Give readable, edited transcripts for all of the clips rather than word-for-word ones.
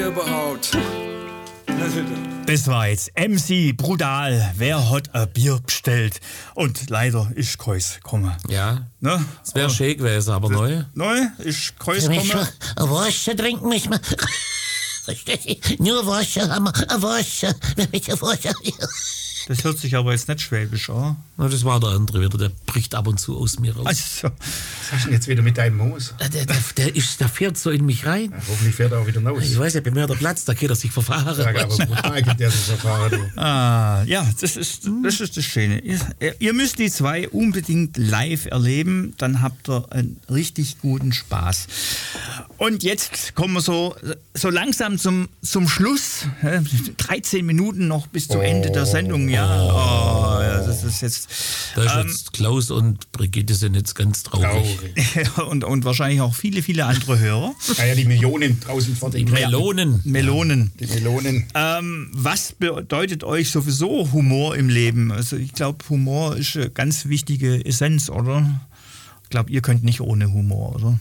überhaupt? Das war jetzt MC Brutal. Wer hat ein Bier bestellt? Und leider ist Kreuz gekommen. Ja, ne? Es wäre schön gewesen, aber neu. Neu ist Kreuz gekommen. Wasser trinken mich mal. Nur Wasser haben wir, Wasser. Wasser. Das hört sich aber jetzt nicht schwäbisch an. Na, das war der andere wieder, der bricht ab und zu aus mir raus. Also, Was hast du denn jetzt wieder mit deinem Moos? Der fährt so in mich rein. Ja, hoffentlich fährt er auch wieder raus. Ich weiß nicht, bei mir der Platz, da geht er sich verfahren. Sag, aber brutal gibt der sich verfahren. ja, das ist das Schöne. Ihr müsst die zwei unbedingt live erleben, dann habt ihr einen richtig guten Spaß. Und jetzt kommen wir so langsam zum Schluss. 13 Minuten noch bis zum Ende der Sendung. Ja, das ist jetzt. Da ist jetzt Klaus und Brigitte sind jetzt ganz traurig. und wahrscheinlich auch viele, viele andere Hörer. Ja, die Millionen draußen vor den Melonen. Die Melonen. Was bedeutet euch sowieso Humor im Leben? Also ich glaube, Humor ist eine ganz wichtige Essenz, oder? Ich glaube, ihr könnt nicht ohne Humor, oder?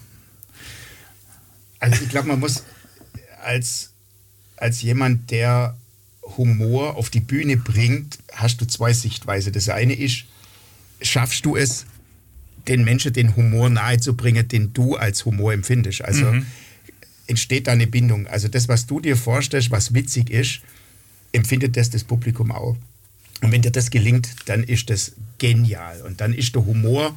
Also ich glaube, man muss als jemand, der Humor auf die Bühne bringt, hast du zwei Sichtweisen. Das eine ist, schaffst du es, den Menschen den Humor nahezubringen, den du als Humor empfindest. Also entsteht da eine Bindung. Also das, was du dir vorstellst, was witzig ist, empfindet das Publikum auch. Und wenn dir das gelingt, dann ist das genial. Und dann ist der Humor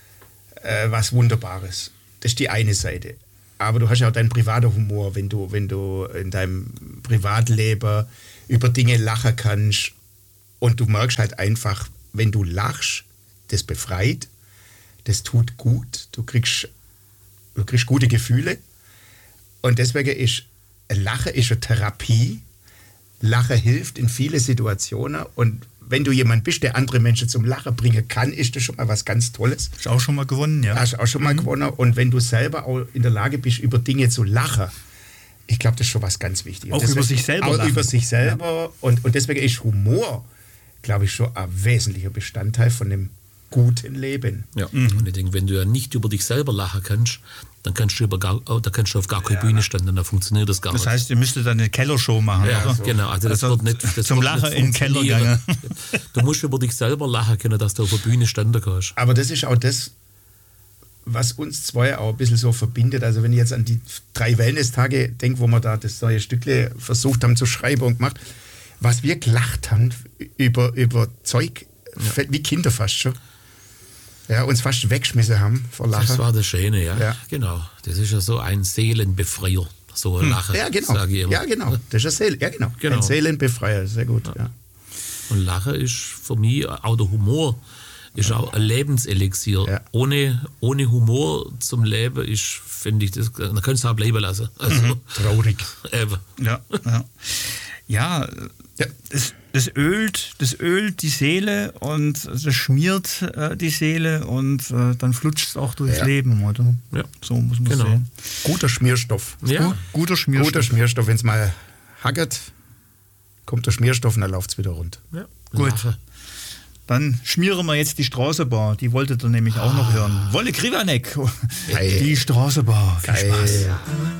was Wunderbares. Das ist die eine Seite. Aber du hast ja auch deinen privaten Humor, wenn du in deinem Privatleben über Dinge lachen kannst. Und du merkst halt einfach, wenn du lachst, das befreit, das tut gut, du kriegst gute Gefühle. Und deswegen ist Lachen ist eine Therapie. Lachen hilft in viele Situationen. Und wenn du jemand bist, der andere Menschen zum Lachen bringen kann, ist das schon mal was ganz Tolles. Hast auch schon mal gewonnen, ja. Hast auch schon mal gewonnen. Und wenn du selber auch in der Lage bist, über Dinge zu lachen, ich glaube, das ist schon was ganz Wichtiges. Auch über sich selber auch lachen. Über sich selber. Ja. Und deswegen ist Humor, glaube ich, schon ein wesentlicher Bestandteil von dem guten Leben. Ja. Und ich denke, wenn du ja nicht über dich selber lachen kannst, dann kannst du auf gar keine Bühne stehen, dann funktioniert das gar nicht. Das heißt, ihr müsstet dann eine Kellershow machen, ja, oder? So. Genau, also das wird nicht. Das zum wird Lachen nicht in den Keller gegangen. Du musst über dich selber lachen können, dass du auf der Bühne stehen kannst. Aber das ist auch das, was uns zwei auch ein bisschen so verbindet. Also wenn ich jetzt an die 3 Wellness-Tage denke, wo wir da das neue Stückle versucht haben zu schreiben und gemacht, was wir gelacht haben über Zeug, wie Kinder fast schon. Ja, uns fast weggeschmissen haben vor Lachen. Das war das Schöne, ja. Genau. Das ist ja so ein Seelenbefreier, so ein Lachen, ja, genau. sage ich immer. Ja, genau. Das ist ein Seelenbefreier, sehr gut. Ja. Und Lachen ist für mich, auch der Humor, ist auch ein Lebenselixier. Ja. Ohne Humor zum Leben ist, finde ich, das, dann könntest du auch bleiben lassen. Also, traurig. Eben. Ja, das ölt die Seele und das schmiert die Seele und dann flutscht es auch durchs Leben, oder? Ja. So muss man sehen. Guter Schmierstoff. Ja. Guter Schmierstoff. Wenn es mal hackert, kommt der Schmierstoff und dann läuft es wieder rund. Ja. Gut. Lachen. Dann schmieren wir jetzt die Straßenbar. Die wolltet ihr nämlich auch noch hören. Wolle Krivanek. Die Straßenbar. Viel Spaß.